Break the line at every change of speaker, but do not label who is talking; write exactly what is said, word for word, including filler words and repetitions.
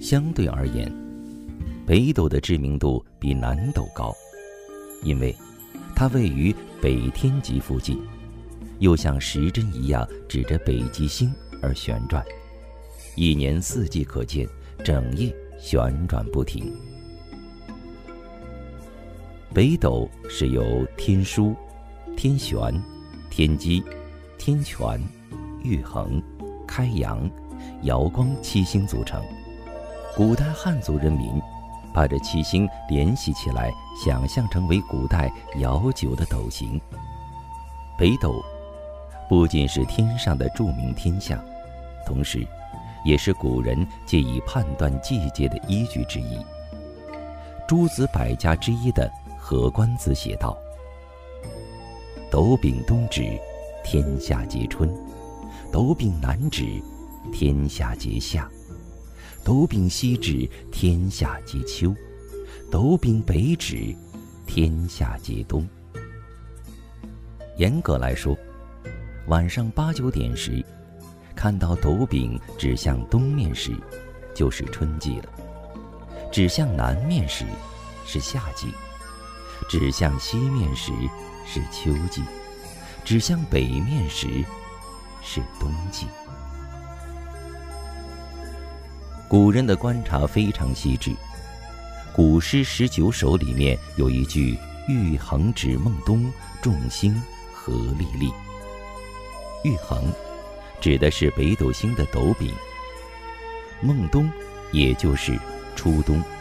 相对而言，北斗的知名度比南斗高，因为它位于北天极附近，又像时针一样指着北极星而旋转，一年四季可见，整夜旋转不停。北斗是由天枢、天璇、天机、天权、玉衡、开阳、瑶光七星组成。古代汉族人民把这七星联系起来，想象成为古代遥久的斗形。北斗不仅是天上的著名天象，同时也是古人借以判断季节的依据之一。诸子百家之一的何官子写道：斗柄东指，天下皆春；斗柄南指，天下皆夏；斗柄西指，天下皆秋；斗柄北指，天下皆冬。严格来说，晚上八九点时，看到斗柄指向东面时，就是春季了；指向南面时，是夏季；指向西面时，是秋季；指向北面时，是冬季。古人的观察非常细致，古诗十九首里面有一句“玉衡指孟冬，众星何历历”。玉衡指的是北斗星的斗柄，孟冬也就是初冬。